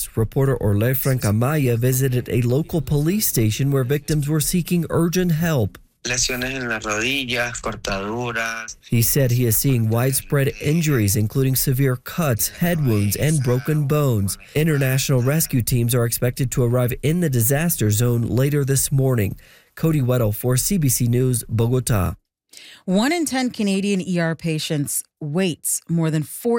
News. Reporter Orle Francamaya visited a local police station where victims were seeking urgent help. Lesiones en las rodillas, cortaduras. He said he is seeing widespread injuries, including severe cuts, head wounds, and broken bones. International rescue teams are expected to arrive in the disaster zone later this morning. Cody Weddle for CBC News, Bogota. 1 in 10 Canadian ER patients waits more than